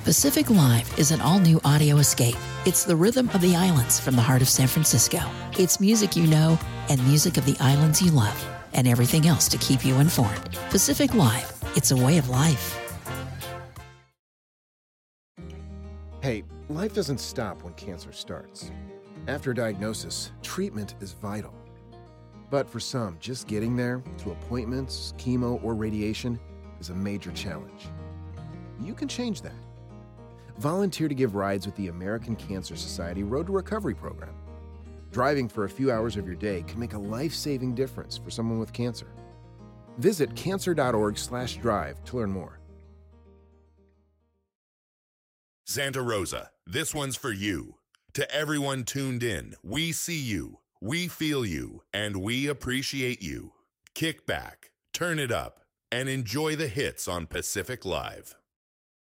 Pacific Live is an all-new audio escape. It's the rhythm of the islands from the heart of San Francisco. It's music you know and music of the islands you love, and everything else to keep you informed. Pacific Live, it's a way of life. Hey, life doesn't stop when cancer starts. After diagnosis, treatment is vital. But for some, just getting there, to appointments, chemo, or radiation, is a major challenge. You can change that. Volunteer to give rides with the American Cancer Society Road to Recovery program. Driving for a few hours of your day can make a life-saving difference for someone with cancer. Visit cancer.org/drive to learn more. Santa Rosa, this one's for you. To everyone tuned in, we see you, we feel you, and we appreciate you. Kick back, turn it up, and enjoy the hits on Pacific Live.